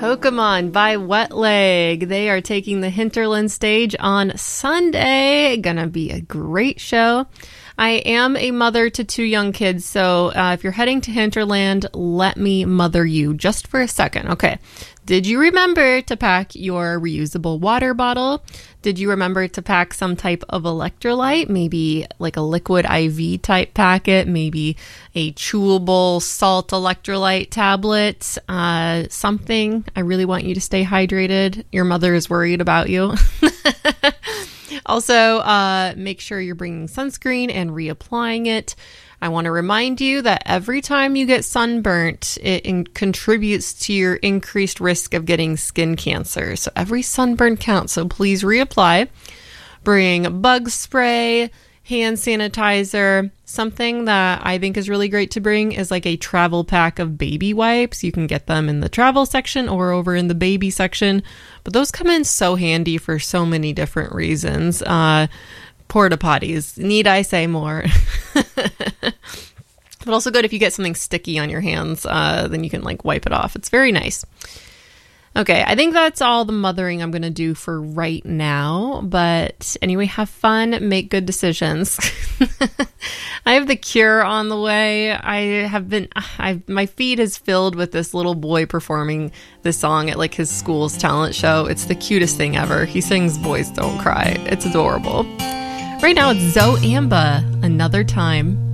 Pokemon by Wet Leg. They are taking the Hinterland stage on Sunday. Gonna be a great show. I am a mother to 2 young kids, so if you're heading to Hinterland, let me mother you just for a second. Okay. Did you remember to pack your reusable water bottle? Did you remember to pack some type of electrolyte? Maybe like a liquid IV type packet, maybe a chewable salt electrolyte tablet, something. I really want you to stay hydrated. Your mother is worried about you. Also, make sure you're bringing sunscreen and reapplying it. I want to remind you that every time you get sunburnt, it contributes to your increased risk of getting skin cancer. So every sunburn counts, so please reapply. Bring bug spray, hand sanitizer. Something that I think is really great to bring is like a travel pack of baby wipes. You can get them in the travel section or over in the baby section. But those come in so handy for so many different reasons. Porta potties. Need I say more? But also good if you get something sticky on your hands, then you can like wipe it off. It's very nice. Okay, I think that's all the mothering I'm going to do for right now. But anyway, have fun, make good decisions. I have The Cure on the way. My feed is filled with this little boy performing this song at like his school's talent show. It's the cutest thing ever. He sings Boys Don't Cry. It's adorable. Right now it's Zoe Amba, Another Time.